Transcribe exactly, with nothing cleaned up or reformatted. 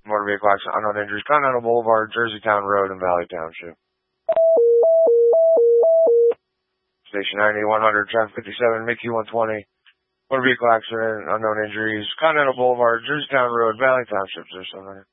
Motor vehicle accident, unknown injuries, Continental Boulevard, Jerseytown Road, and Valley Township. Station ninety, one hundred, traffic fifty-seven, Mickey one twenty. Motor vehicle accident, unknown injuries, Continental Boulevard, Jerseytown Road, Valley Township. Is there something?